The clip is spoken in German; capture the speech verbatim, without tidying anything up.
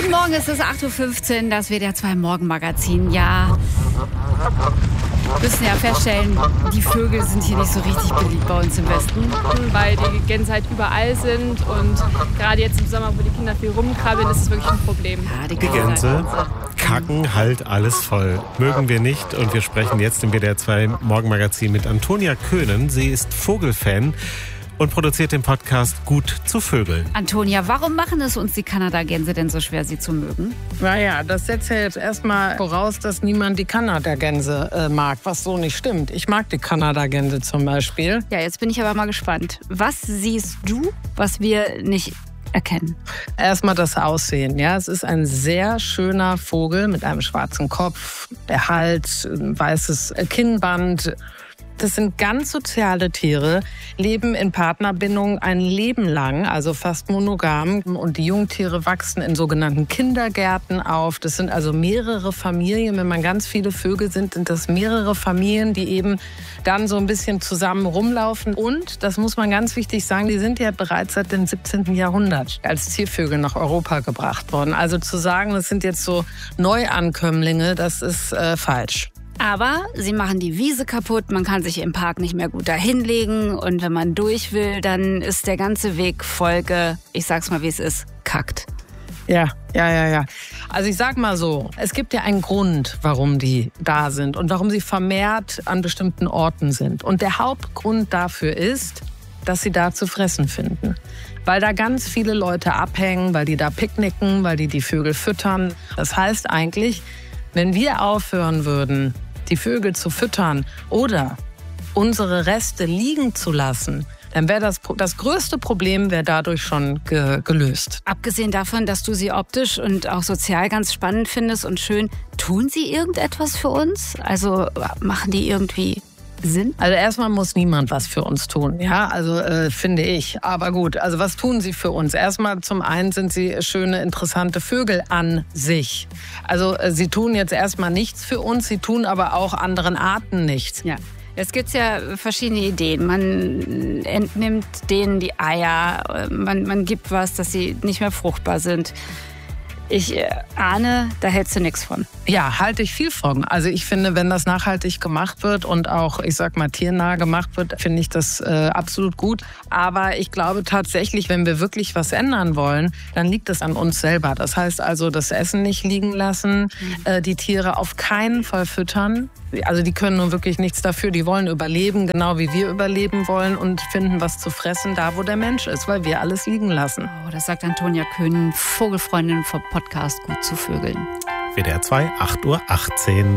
Guten Morgen, es ist acht Uhr fünfzehn, das W D R zwei Morgenmagazin. Ja, wir müssen ja feststellen, die Vögel sind hier nicht so richtig beliebt bei uns im Westen. Weil die Gänse halt überall sind und gerade jetzt im Sommer, wo die Kinder viel rumkrabbeln, ist es wirklich ein Problem. Ja, die Die Gänse kacken halt alles voll. Mögen wir nicht. Und wir sprechen jetzt im W D R zwei Morgenmagazin mit Antonia Köhnen. Sie ist Vogelfan und produziert den Podcast Gut zu Vögeln. Antonia, warum machen es uns die Kanadagänse denn so schwer, sie zu mögen? Naja, das setzt ja jetzt erstmal voraus, dass niemand die Kanadagänse äh, mag, was so nicht stimmt. Ich mag die Kanadagänse zum Beispiel. Ja, jetzt bin ich aber mal gespannt. Was siehst du, was wir nicht erkennen? Erstmal das Aussehen. Ja, es ist ein sehr schöner Vogel mit einem schwarzen Kopf, der Hals, ein weißes Kinnband. Das sind ganz soziale Tiere, leben in Partnerbindung ein Leben lang, also fast monogam. Und die Jungtiere wachsen in sogenannten Kindergärten auf. Das sind also mehrere Familien. Wenn man ganz viele Vögel sind, sind das mehrere Familien, die eben dann so ein bisschen zusammen rumlaufen. Und, das muss man ganz wichtig sagen, die sind ja bereits seit dem siebzehnten Jahrhundert als Ziervögel nach Europa gebracht worden. Also zu sagen, das sind jetzt so Neuankömmlinge, das ist äh, falsch. Aber sie machen die Wiese kaputt, man kann sich im Park nicht mehr gut dahinlegen und wenn man durch will, dann ist der ganze Weg Folge, ich sag's mal wie es ist, kackt. Ja, ja, ja, ja. Also ich sag mal so, es gibt ja einen Grund, warum die da sind und warum sie vermehrt an bestimmten Orten sind. Und der Hauptgrund dafür ist, dass sie da zu fressen finden. Weil da ganz viele Leute abhängen, weil die da picknicken, weil die die Vögel füttern. Das heißt eigentlich, wenn wir aufhören würden, die Vögel zu füttern oder unsere Reste liegen zu lassen, dann wäre das, das größte Problem wäre dadurch schon ge, gelöst. Abgesehen davon, dass du sie optisch und auch sozial ganz spannend findest und schön, tun sie irgendetwas für uns? Also machen die irgendwie Sinn? Also erstmal muss niemand was für uns tun, ja, also äh, finde ich. Aber gut, also was tun sie für uns? Erstmal zum einen sind sie schöne, interessante Vögel an sich. Also äh, sie tun jetzt erstmal nichts für uns, sie tun aber auch anderen Arten nichts. Ja. Es gibt ja verschiedene Ideen. Man entnimmt denen die Eier, man, man gibt was, dass sie nicht mehr fruchtbar sind. Ich äh, ahne, da hältst du nichts von. Ja, halte ich viel von. Also ich finde, wenn das nachhaltig gemacht wird und auch, ich sag mal, tiernah gemacht wird, finde ich das äh, absolut gut. Aber ich glaube tatsächlich, wenn wir wirklich was ändern wollen, dann liegt es an uns selber. Das heißt also, das Essen nicht liegen lassen, mhm. äh, die Tiere auf keinen Fall füttern. Also die können nun wirklich nichts dafür. Die wollen überleben, genau wie wir überleben wollen und finden was zu fressen, da wo der Mensch ist, weil wir alles liegen lassen. Oh, das sagt Antonia Köhnen, Vogelfreundin vom Podcast Gut zu Vögeln. W D R zwei, acht Uhr achtzehn.